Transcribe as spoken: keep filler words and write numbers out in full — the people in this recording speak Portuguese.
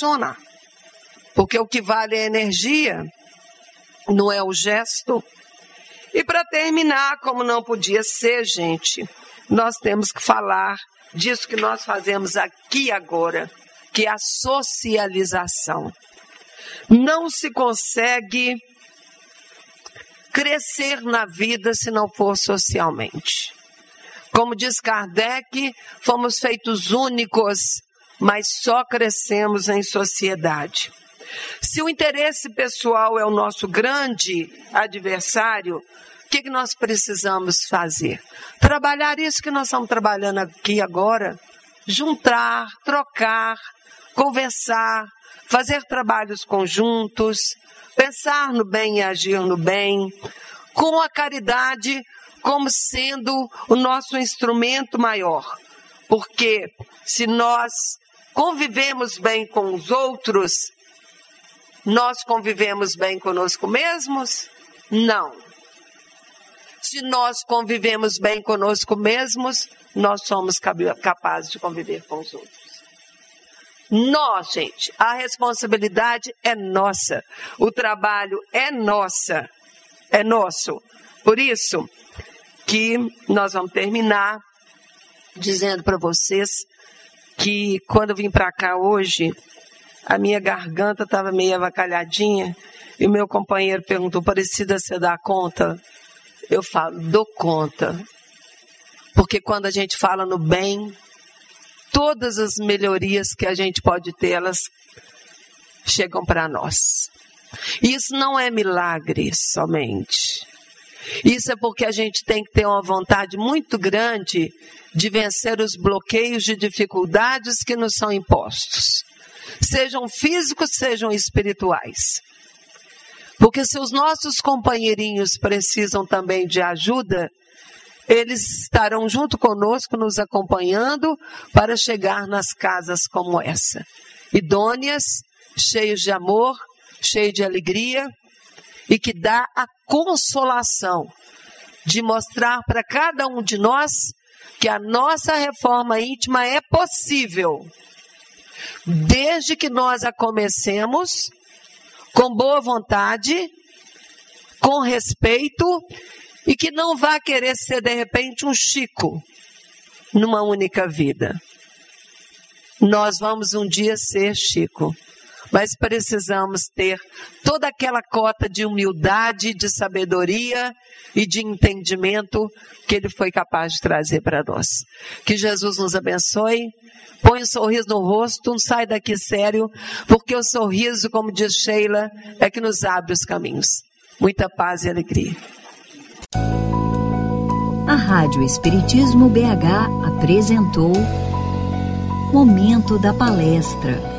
questionar. Porque o que vale é a energia, não é o gesto. E para terminar, como não podia ser, gente, nós temos que falar disso que nós fazemos aqui agora, que é a socialização. Não se consegue crescer na vida se não for socialmente. Como diz Kardec, fomos feitos únicos, mas só crescemos em sociedade. Se o interesse pessoal é o nosso grande adversário, o que, que nós precisamos fazer? Trabalhar isso que nós estamos trabalhando aqui agora, juntar, trocar, conversar, fazer trabalhos conjuntos, pensar no bem e agir no bem, com a caridade como sendo o nosso instrumento maior. Porque se nós convivemos bem com os outros, nós convivemos bem conosco mesmos? Não. Se nós convivemos bem conosco mesmos, nós somos capazes de conviver com os outros. Nós, gente, a responsabilidade é nossa. O trabalho é nossa. É nosso. Por isso que nós vamos terminar dizendo para vocês que quando eu vim para cá hoje, a minha garganta estava meio avacalhadinha e o meu companheiro perguntou, Aparecida, você dá conta? Eu falo, dou conta. Porque quando a gente fala no bem, todas as melhorias que a gente pode ter, elas chegam para nós. Isso não é milagre somente. Isso é porque a gente tem que ter uma vontade muito grande de vencer os bloqueios de dificuldades que nos são impostos. Sejam físicos, sejam espirituais. Porque se os nossos companheirinhos precisam também de ajuda, eles estarão junto conosco, nos acompanhando para chegar nas casas como essa. Idôneas, cheios de amor, cheios de alegria e que dá a consolação de mostrar para cada um de nós que a nossa reforma íntima é possível, desde que nós a comecemos com boa vontade, com respeito e que não vá querer ser de repente um Chico numa única vida. Nós vamos um dia ser Chico, mas precisamos ter toda aquela cota de humildade, de sabedoria e de entendimento que Ele foi capaz de trazer para nós. Que Jesus nos abençoe, põe um sorriso no rosto, não sai daqui sério, porque o sorriso, como diz Sheila, é que nos abre os caminhos. Muita paz e alegria. A Rádio Espiritismo B H apresentou Momento da Palestra.